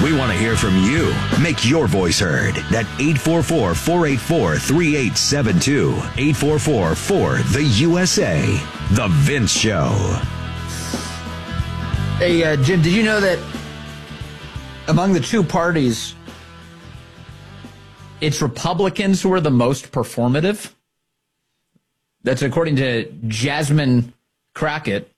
We want to hear from you. Make your voice heard at 844-484-3872. 844-4-THE-USA. The Vince Show. Hey, Jim, did you know that among the two parties, it's Republicans who are the most performative? That's according to Jasmine Crockett.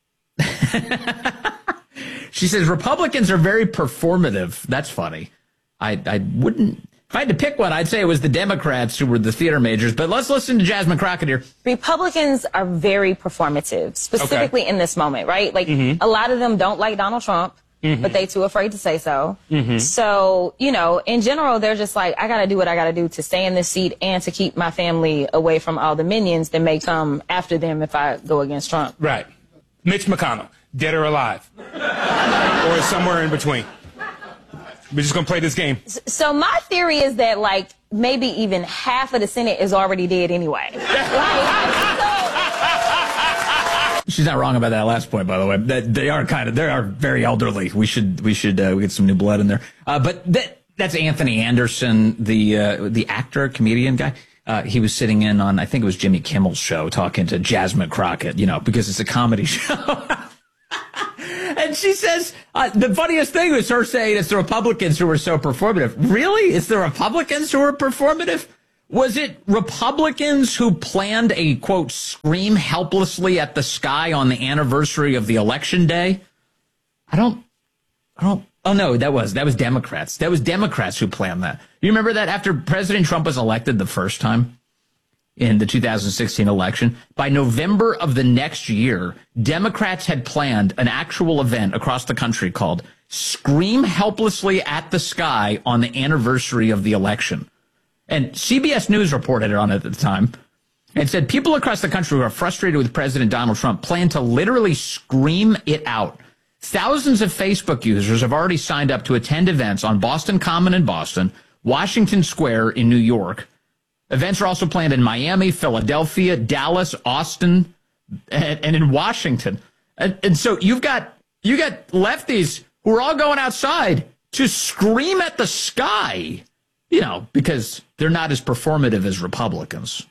She says Republicans are very performative. That's funny. I wouldn't, if I had to pick one, I'd say it was the Democrats who were the theater majors. But let's listen to Jasmine Crockett here. Republicans are very performative, specifically in this moment, right? Like, a lot of them don't like Donald Trump, but they too afraid to say so. So, you know, in general, they're just like, I got to do what I got to do to stay in this seat and to keep my family away from all the minions that may come after them if I go against Trump. Right. Mitch McConnell, dead or alive? Or somewhere in between? We're just going to play this game. So my theory is that, like, maybe even half of the Senate is already dead anyway. She's not wrong about that last point, by the way. They are very elderly. We get some new blood in there. But that's Anthony Anderson, the actor, comedian guy. He was sitting in on, I think it was Jimmy Kimmel's show, talking to Jasmine Crockett, you know, because it's a comedy show. And she says, the funniest thing was her saying it's the Republicans who are so performative. Really? It's the Republicans who are performative? Was it Republicans who planned a, quote, scream helplessly at the sky on the anniversary of the election day? Oh no, that was Democrats. That was Democrats who planned that. You remember that after President Trump was elected the first time in the 2016 election, by November of the next year, Democrats had planned an actual event across the country called Scream Helplessly at the Sky on the anniversary of the election. And CBS News reported on it at the time and said people across the country who are frustrated with President Donald Trump plan to literally scream it out. Thousands of Facebook users have already signed up to attend events on Boston Common in Boston, Washington Square in New York. Events are also planned in Miami, Philadelphia, Dallas, Austin, and in Washington. And so you got lefties who are all going outside to scream at the sky, you know, because they're not as performative as Republicans.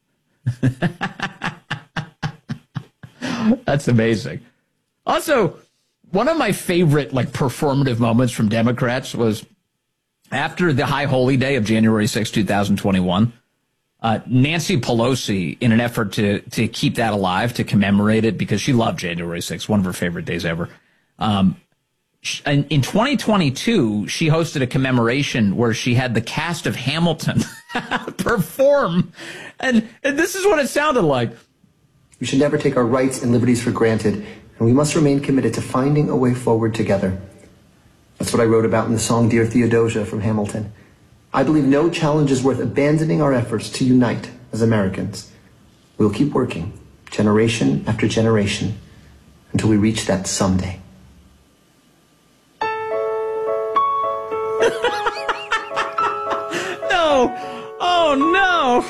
That's amazing. Also, one of my favorite, like, performative moments from Democrats was after the High Holy Day of January 6, 2021. Nancy Pelosi, in an effort to keep that alive, to commemorate it, because she loved January 6th, one of her favorite days ever. In 2022, she hosted a commemoration where she had the cast of Hamilton perform. And this is what it sounded like. We should never take our rights and liberties for granted, and we must remain committed to finding a way forward together. That's what I wrote about in the song Dear Theodosia from Hamilton. I believe no challenge is worth abandoning our efforts to unite as Americans. We'll keep working, generation after generation, until we reach that someday. No! Oh, no!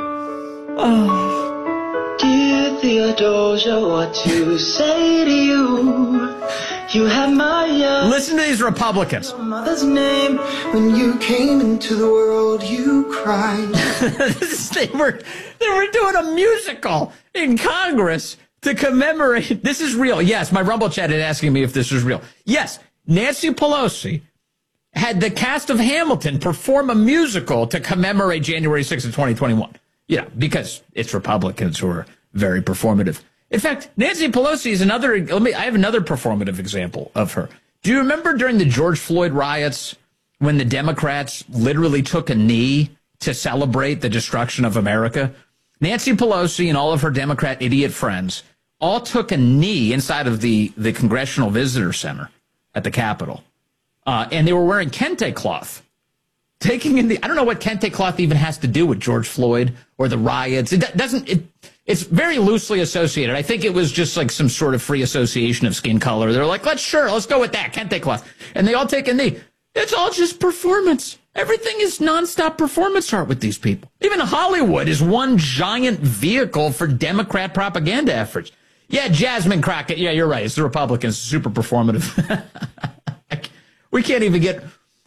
Oh. Dear Theodosia, what to say to you? You have my listen to these Republicans. Mother's name. When you came into the world, you cried. They were doing a musical in Congress to commemorate. This is real. Yes, my Rumble chat is asking me if this is real. Yes, Nancy Pelosi had the cast of Hamilton perform a musical to commemorate January 6th of 2021. Yeah, because it's Republicans who are very performative. In fact, Nancy Pelosi is another. I have another performative example of her. Do you remember during the George Floyd riots when the Democrats literally took a knee to celebrate the destruction of America? Nancy Pelosi and all of her Democrat idiot friends all took a knee inside of the Congressional Visitor Center at the Capitol. And they were wearing kente cloth. I don't know what kente cloth even has to do with George Floyd or the riots. It's very loosely associated. I think it was just like some sort of free association of skin color. They're like, let's go with that, kente cloth. And they all take a knee. It's all just performance. Everything is nonstop performance art with these people. Even Hollywood is one giant vehicle for Democrat propaganda efforts. Yeah, Jasmine Crockett. Yeah, you're right. It's the Republicans, super performative. We can't even get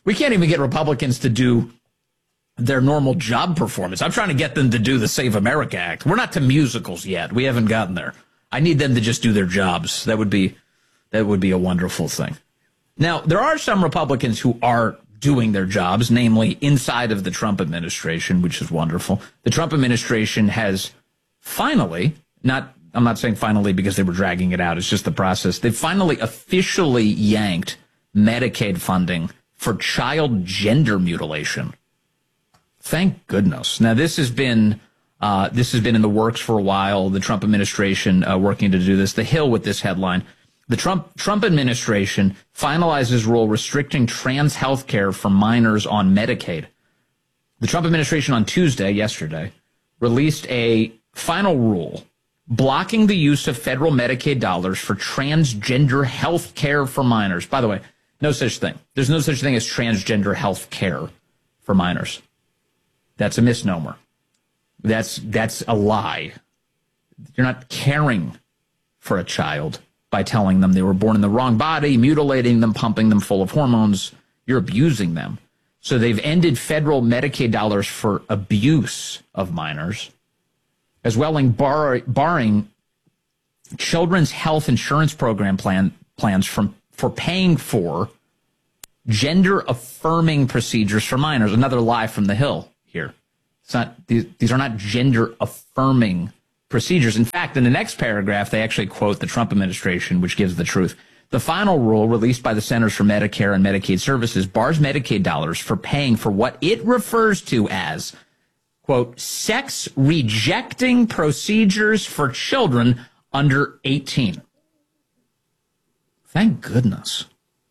We can't even get Republicans to do their normal job performance. I'm trying to get them to do the Save America Act. We're not to musicals yet. We haven't gotten there. I need them to just do their jobs. That would be a wonderful thing. Now, there are some Republicans who are doing their jobs, namely inside of the Trump administration, which is wonderful. The Trump administration has finally, I'm not saying finally because they were dragging it out, it's just the process. They finally officially yanked Medicaid funding for child gender mutilation. Thank goodness. Now, this has been in the works for a while. The Trump administration working to do this. The Hill with this headline: the Trump administration finalizes rule restricting trans health care for minors on Medicaid. The Trump administration on yesterday, released a final rule blocking the use of federal Medicaid dollars for transgender health care for minors. By the way, no such thing. There's no such thing as transgender health care for minors. That's a misnomer. That's a lie. You're not caring for a child by telling them they were born in the wrong body, mutilating them, pumping them full of hormones. You're abusing them. So they've ended federal Medicaid dollars for abuse of minors, as well as barring children's health insurance program plans for paying for gender-affirming procedures for minors. Another lie from the Hill here. It's not; these are not gender-affirming procedures. In fact, in the next paragraph, they actually quote the Trump administration, which gives the truth. The final rule released by the Centers for Medicare and Medicaid Services bars Medicaid dollars for paying for what it refers to as, quote, sex-rejecting procedures for children under 18. Thank goodness.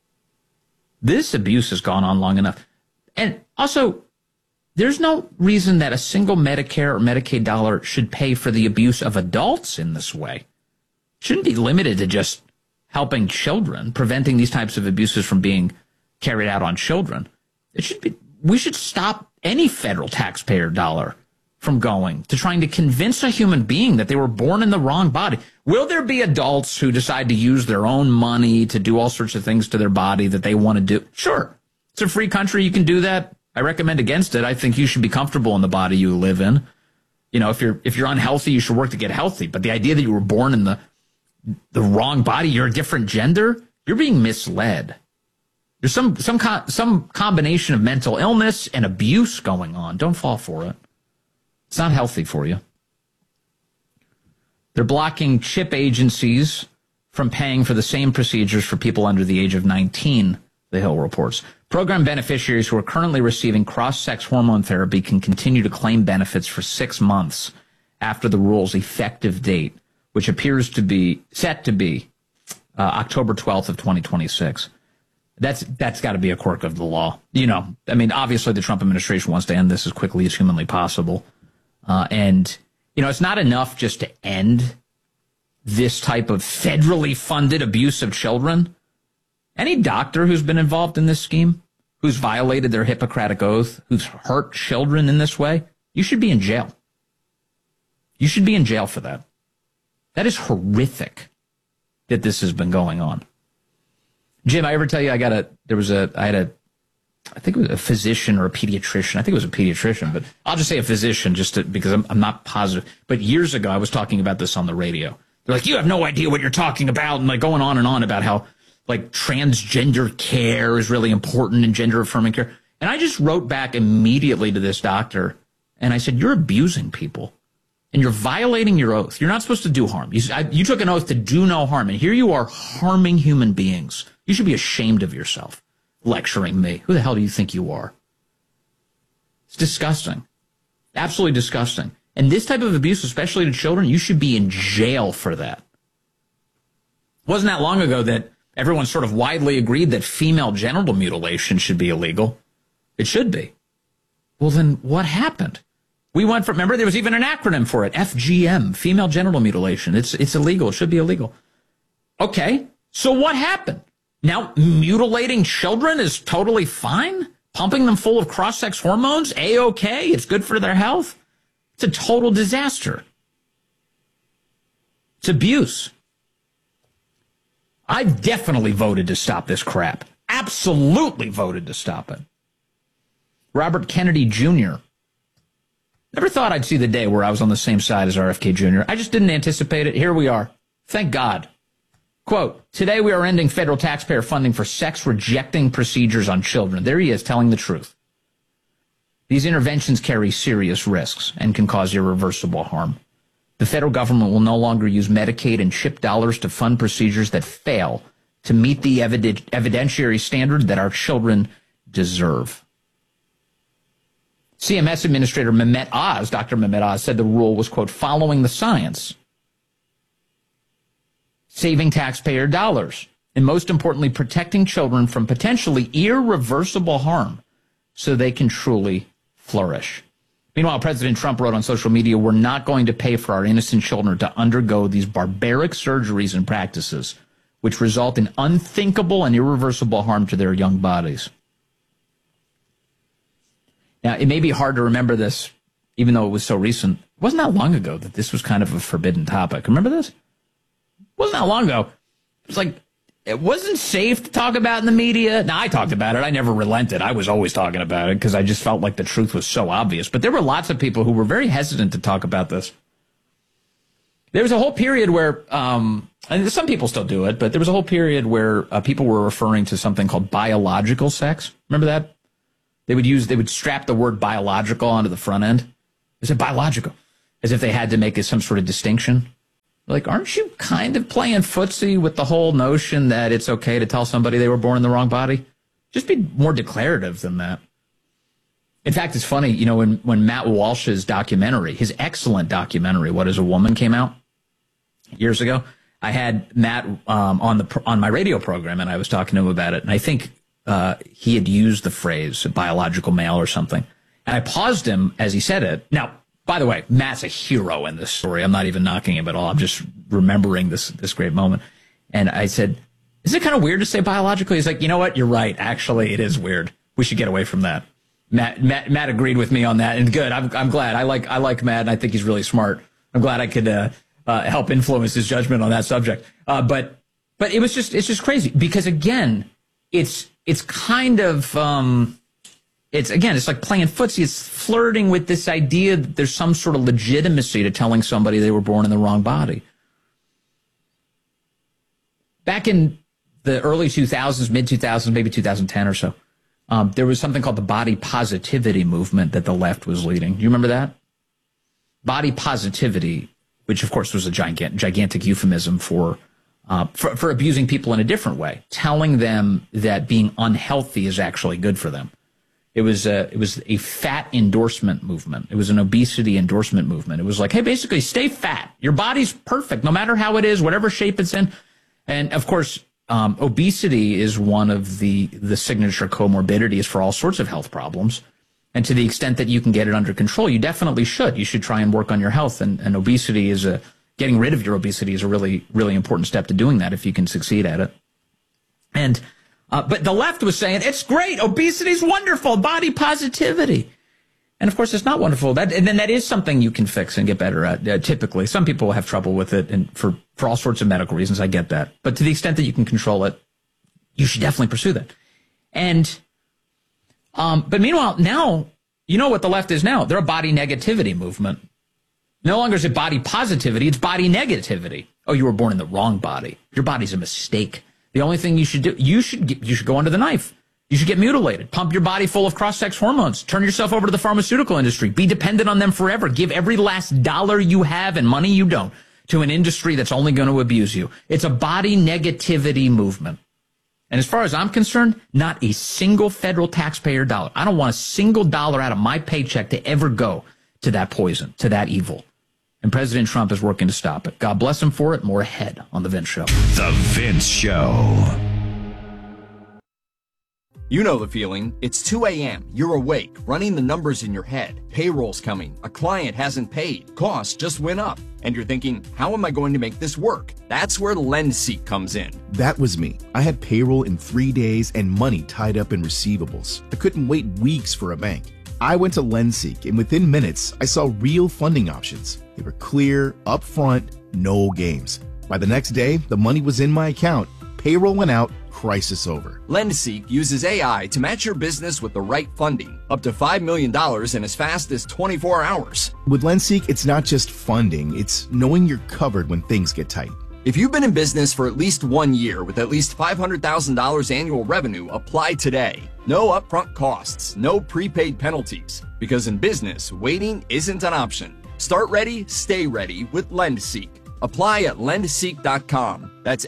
This abuse has gone on long enough. And also, there's no reason that a single Medicare or Medicaid dollar should pay for the abuse of adults in this way. It shouldn't be limited to just helping children, preventing these types of abuses from being carried out on children. We should stop any federal taxpayer dollar from going to trying to convince a human being that they were born in the wrong body. Will there be adults who decide to use their own money to do all sorts of things to their body that they want to do? Sure. It's a free country. You can do that. I recommend against it. I think you should be comfortable in the body you live in. You know, if you're unhealthy, you should work to get healthy. But the idea that you were born in the wrong body, you're a different gender, you're being misled. There's some combination of mental illness and abuse going on. Don't fall for it. It's not healthy for you. They're blocking CHIP agencies from paying for the same procedures for people under the age of 19, the Hill reports. Program beneficiaries who are currently receiving cross-sex hormone therapy can continue to claim benefits for 6 months after the rule's effective date, which appears to be set to be October 12th of 2026. That's got to be a quirk of the law. You know, I mean, obviously the Trump administration wants to end this as quickly as humanly possible. And, you know, it's not enough just to end this type of federally funded abuse of children. Any doctor who's been involved in this scheme, who's violated their Hippocratic oath, who's hurt children in this way, you should be in jail. You should be in jail for that. That is horrific that this has been going on. Jim, I ever tell you I think it was a physician or a pediatrician. I think it was a pediatrician, but I'll just say a physician because I'm not positive. But years ago, I was talking about this on the radio. They're like, you have no idea what you're talking about. And like going on and on about how like transgender care is really important and gender affirming care. And I just wrote back immediately to this doctor and I said, you're abusing people. And you're violating your oath. You're not supposed to do harm. You took an oath to do no harm. And here you are harming human beings. You should be ashamed of yourself, lecturing me. Who the hell do you think you are? It's disgusting. Absolutely disgusting. And this type of abuse, especially to children, you should be in jail for that. It wasn't that long ago that everyone sort of widely agreed that female genital mutilation should be illegal. It should be. Well, then what happened? We went from, remember, there was even an acronym for it, FGM, female genital mutilation. It's illegal. It should be illegal. Okay, so what happened? Now mutilating children is totally fine? Pumping them full of cross-sex hormones? A-okay? It's good for their health? It's a total disaster. It's abuse. I've definitely voted to stop this crap. absolutely voted to stop it. Robert Kennedy Jr. Never thought I'd see the day where I was on the same side as RFK Jr. I just didn't anticipate it. Here we are. Thank God. Quote, today we are ending federal taxpayer funding for sex-rejecting procedures on children. There he is, telling the truth. These interventions carry serious risks and can cause irreversible harm. The federal government will no longer use Medicaid and CHIP dollars to fund procedures that fail to meet the evidentiary standard that our children deserve. CMS Administrator Mehmet Oz, Dr. Mehmet Oz, said the rule was, quote, following the science, saving taxpayer dollars, and most importantly, protecting children from potentially irreversible harm so they can truly flourish. Meanwhile, President Trump wrote on social media, we're not going to pay for our innocent children to undergo these barbaric surgeries and practices, which result in unthinkable and irreversible harm to their young bodies. Now, it may be hard to remember this, even though it was so recent. It wasn't that long ago that this was kind of a forbidden topic. Remember this? It wasn't that long ago. It was like, it wasn't safe to talk about in the media. Now, I talked about it. I never relented. I was always talking about it because I just felt like the truth was so obvious. But there were lots of people who were very hesitant to talk about this. There was a whole period where, and some people still do it, but there was a whole period where people were referring to something called biological sex. Remember that? They would strap the word biological onto the front end. They said biological, as if they had to make some sort of distinction. Like, aren't you kind of playing footsie with the whole notion that it's okay to tell somebody they were born in the wrong body? Just be more declarative than that. In fact, it's funny, you know, when Matt Walsh's documentary, his excellent documentary, What is a Woman, came out years ago, I had Matt on my radio program, and I was talking to him about it, and I think he had used the phrase biological male or something. And I paused him as he said it. Now, by the way, Matt's a hero in this story. I'm not even knocking him at all. I'm just remembering this great moment. And I said, is it kind of weird to say biological? He's like, you know what? You're right. Actually, it is weird. We should get away from that. Matt agreed with me on that. And good. I'm glad. I like Matt, and I think he's really smart. I'm glad I could help influence his judgment on that subject. But it's just crazy because, again, it's kind of, it's like playing footsie. It's flirting with this idea that there's some sort of legitimacy to telling somebody they were born in the wrong body. Back in the early 2000s, mid 2000s, maybe 2010 or so, there was something called the body positivity movement that the left was leading. Do you remember that? Body positivity, which of course was a gigantic euphemism for abusing people in a different way, telling them that being unhealthy is actually good for them. It was a fat endorsement movement. It was an obesity endorsement movement. It was like, hey, basically stay fat. Your body's perfect, no matter how it is, whatever shape it's in. And of course, obesity is one of the signature comorbidities for all sorts of health problems. And to the extent that you can get it under control, you definitely should. You should try and work on your health. And obesity is getting rid of your obesity is a really, really important step to doing that if you can succeed at it. And but the left was saying, it's great, obesity's wonderful, body positivity. And of course, it's not wonderful. And then that is something you can fix and get better at, typically. Some people have trouble with it, and for all sorts of medical reasons, I get that. But to the extent that you can control it, you should definitely pursue that. And, but meanwhile, now, you know what the left is now? They're a body negativity movement. No longer is it body positivity, it's body negativity. Oh, you were born in the wrong body. Your body's a mistake. The only thing you should do, you should go under the knife. You should get mutilated, pump your body full of cross-sex hormones, turn yourself over to the pharmaceutical industry, be dependent on them forever, give every last dollar you have and money you don't to an industry that's only going to abuse you. It's a body negativity movement. And as far as I'm concerned, not a single federal taxpayer dollar. I don't want a single dollar out of my paycheck to ever go to that poison, to that evil. And President Trump is working to stop it. God bless him for it. More ahead on The Vince Show. The Vince Show. You know the feeling. It's 2 a.m. You're awake, running the numbers in your head. Payroll's coming. A client hasn't paid. Costs just went up. And you're thinking, how am I going to make this work? That's where LendSeek comes in. That was me. I had payroll in 3 days and money tied up in receivables. I couldn't wait weeks for a bank. I went to LendSeek, and within minutes, I saw real funding options. They were clear, upfront, no games. By the next day, the money was in my account. Payroll went out, crisis over. LendSeek uses AI to match your business with the right funding, up to $5 million in as fast as 24 hours. With LendSeek, it's not just funding, it's knowing you're covered when things get tight. If you've been in business for at least 1 year with at least $500,000 annual revenue, apply today. No upfront costs, no prepaid penalties. Because in business, waiting isn't an option. Start ready, stay ready with LendSeek. Apply at lendseek.com. That's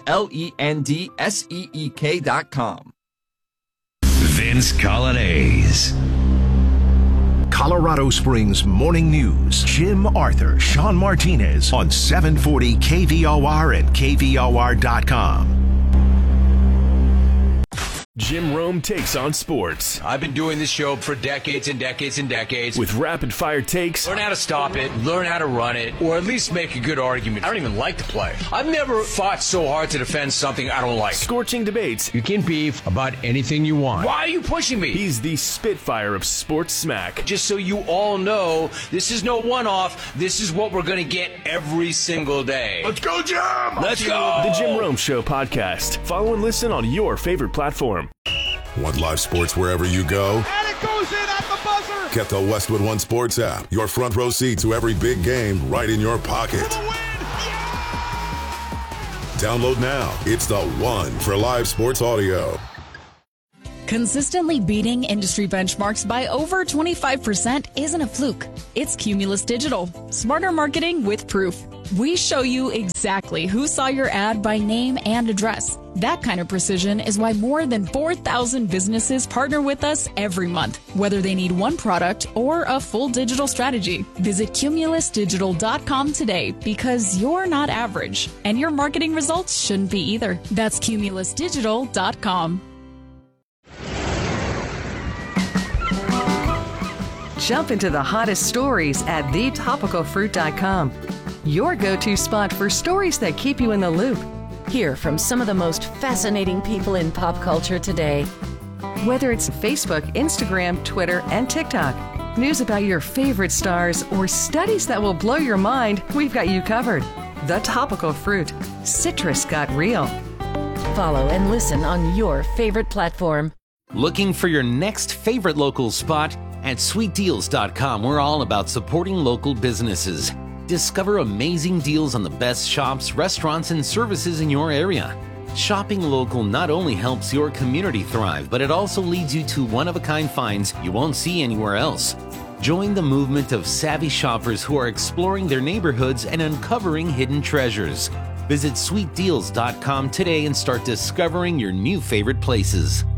LENDSEEK.com. Vince Colonnese. Colorado Springs Morning News. Jim Arthur, Sean Martinez on 740 KVOR and KVOR.com. Jim Rome takes on sports. I've been doing this show for decades and decades and decades. With rapid fire takes. Learn how to stop it, learn how to run it, or at least make a good argument. I don't even like to play. I've never fought so hard to defend something I don't like. Scorching debates. You can beef about anything you want. Why are you pushing me? He's the Spitfire of sports smack. Just so you all know, this is no one-off. This is what we're going to get every single day. Let's go, Jim! Let's go! The Jim Rome Show podcast. Follow and listen on your favorite platform. Want live sports wherever you go? And it goes in at the buzzer! Get the Westwood One Sports app. Your front row seat to every big game right in your pocket. Download now. It's the one for live sports audio. Consistently beating industry benchmarks by over 25% isn't a fluke. It's Cumulus Digital. Smarter marketing with proof. We show you exactly who saw your ad by name and address. That kind of precision is why more than 4,000 businesses partner with us every month, whether they need one product or a full digital strategy. Visit cumulusdigital.com today because you're not average, and your marketing results shouldn't be either. That's cumulusdigital.com. Jump into the hottest stories at thetopicalfruit.com. Your go-to spot for stories that keep you in the loop. Hear from some of the most fascinating people in pop culture today. Whether it's Facebook, Instagram, Twitter, and TikTok, news about your favorite stars, or studies that will blow your mind, we've got you covered. The Topical Fruit. Citrus got real. Follow and listen on your favorite platform. Looking for your next favorite local spot? At sweetdeals.com, we're all about supporting local businesses. Discover amazing deals on the best shops, restaurants, and services in your area. Shopping local not only helps your community thrive, but it also leads you to one-of-a-kind finds you won't see anywhere else. Join the movement of savvy shoppers who are exploring their neighborhoods and uncovering hidden treasures. Visit sweetdeals.com today and start discovering your new favorite places.